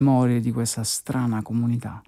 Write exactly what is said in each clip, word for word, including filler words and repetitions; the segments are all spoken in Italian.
memorie di questa strana comunità?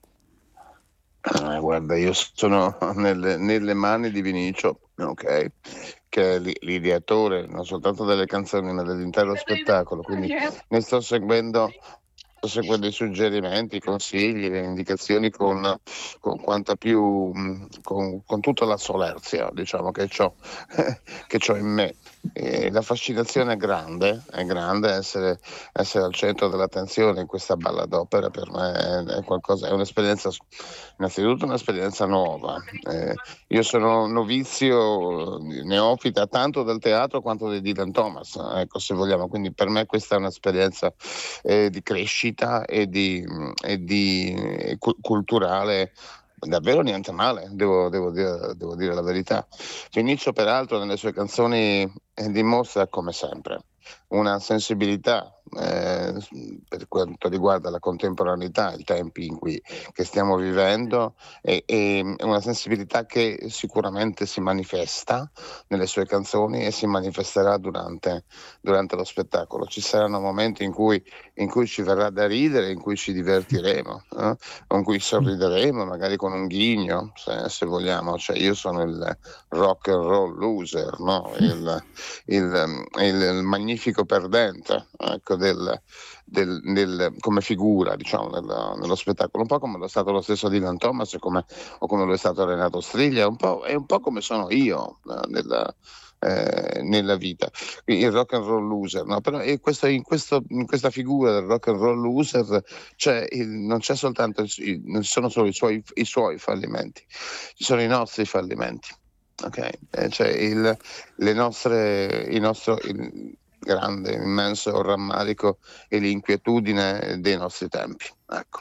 Eh, guarda, io sono nelle, nelle mani di Vinicio, ok? Che è l'i- l'ideatore non soltanto delle canzoni, ma dell'intero spettacolo. Quindi ne sto seguendo, sto seguendo i suggerimenti, i consigli, le indicazioni con, con quanta più, mh, con, con tutta la solerzia, diciamo, che ho che c'ho in me. E la fascinazione è grande, è grande essere, essere al centro dell'attenzione in questa balla d'opera per me è, è qualcosa, è un'esperienza, innanzitutto un'esperienza nuova. Eh, io sono novizio, neofita tanto del teatro quanto di Dylan Thomas, ecco, se vogliamo, quindi per me questa è un'esperienza eh, di crescita e di, e di eh, cu- culturale. Davvero niente male, devo, devo dire, devo dire la verità. Vinicio, peraltro, nelle sue canzoni eh, dimostra, come sempre, una sensibilità eh, per quanto riguarda la contemporaneità, i tempi in cui che stiamo vivendo, e, e una sensibilità che sicuramente si manifesta nelle sue canzoni e si manifesterà durante, durante lo spettacolo. Ci saranno momenti in cui, in cui ci verrà da ridere, in cui ci divertiremo, eh? Con cui sorrideremo, magari con un ghigno, se, se vogliamo. Cioè, io sono il rock and roll loser, no? il, il, il, il magnifico perdente, ecco, del, del, del, come figura, diciamo, nel, nello spettacolo, un po' come lo è stato lo stesso Dylan Thomas, come, o come lo è stato Renato Striglia, un po', è un po' come sono io eh, nella, eh, nella vita, il rock and roll loser, no? Però e questo, in, questo, in questa figura del rock and roll loser c'è il, non c'è soltanto il, non sono solo i suoi, i suoi fallimenti, ci sono i nostri fallimenti. Ok, eh, cioè il, le nostre, il nostro il grande, immenso rammarico e l'inquietudine dei nostri tempi. Ecco.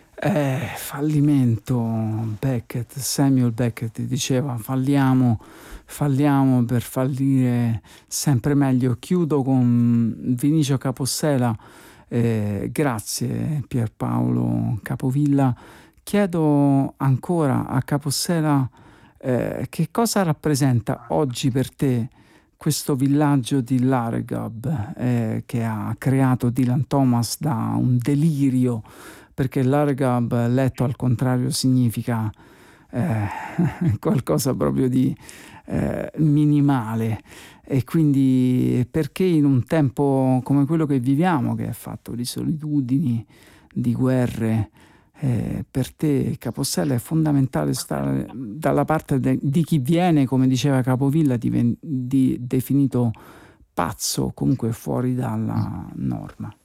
Eh, fallimento, Beckett, Samuel Beckett diceva falliamo, falliamo per fallire sempre meglio. Chiudo con Vinicio Capossela, eh, grazie Pierpaolo Capovilla. Chiedo ancora a Capossela eh, che cosa rappresenta oggi per te questo villaggio di Laregab eh, che ha creato Dylan Thomas da un delirio, perché Laregab letto al contrario significa eh, qualcosa proprio di eh, minimale, e quindi perché in un tempo come quello che viviamo, che è fatto di solitudini, di guerre, eh, per te Capossela è fondamentale stare dalla parte de- di chi viene, come diceva Capovilla, diven- di- definito pazzo, comunque fuori dalla norma.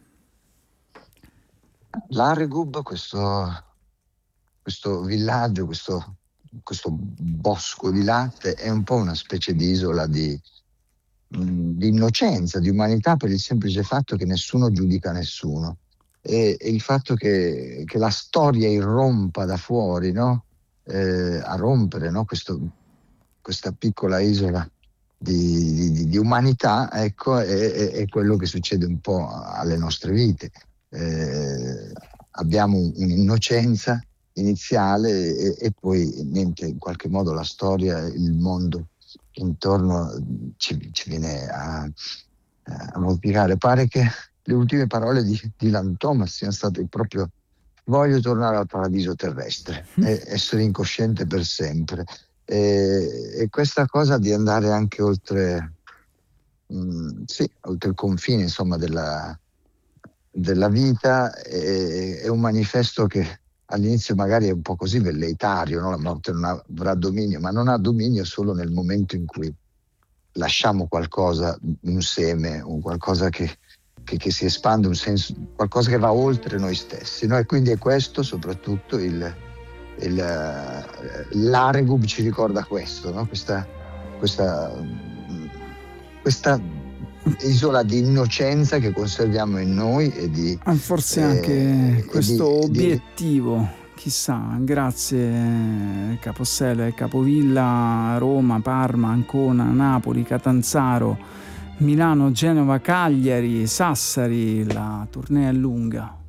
L'Aregub, questo, questo villaggio, questo, questo bosco di latte, è un po' una specie di isola di, mh, di innocenza, di umanità, per il semplice fatto che nessuno giudica nessuno. E, e il fatto che, che la storia irrompa da fuori, no? Eh, a rompere, no? Questo, questa piccola isola di, di- di umanità, ecco, è, è- è quello che succede un po' alle nostre vite. Eh, abbiamo un'innocenza iniziale e, e poi mentre in qualche modo la storia, il mondo intorno ci, ci viene a, a modificare. Pare che le ultime parole di Dylan Thomas siano state proprio: voglio tornare al paradiso terrestre e essere incosciente per sempre. E, e questa cosa di andare anche oltre, mh, sì, oltre il confine, insomma, della, della vita è, è un manifesto che all'inizio magari è un po' così velleitario, no? La morte non avrà dominio, ma non ha dominio solo nel momento in cui lasciamo qualcosa, un seme, un qualcosa che, che, che si espande, un senso, qualcosa che va oltre noi stessi, no? E quindi è questo soprattutto il, il, l'Aregub ci ricorda questo, no? Questa, questa, questa isola di innocenza che conserviamo in noi e di, Forse anche eh, e di, questo di obiettivo, chissà. Grazie Capossela e Capovilla, Roma, Parma, Ancona, Napoli, Catanzaro, Milano, Genova, Cagliari, Sassari, la tournée è lunga.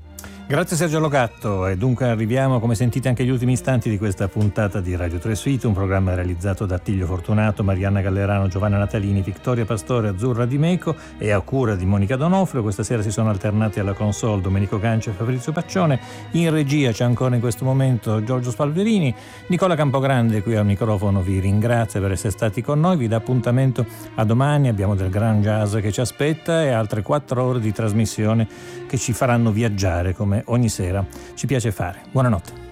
Grazie Sergio Logatto, e dunque arriviamo, come sentite, anche agli ultimi istanti di questa puntata di Radio tre Suite, un programma realizzato da Attilio Fortunato, Marianna Gallerano, Giovanna Natalini, Vittoria Pastore, Azzurra Di Meco e a cura di Monica Donofrio. Questa sera si sono alternati alla console Domenico Gancia e Fabrizio Paccione, in regia c'è ancora in questo momento Giorgio Spalverini. Nicola Campogrande qui al microfono vi ringrazia per essere stati con noi, vi dà appuntamento a domani, abbiamo del gran jazz che ci aspetta e altre quattro ore di trasmissione che ci faranno viaggiare come ogni sera ci piace fare. Buonanotte.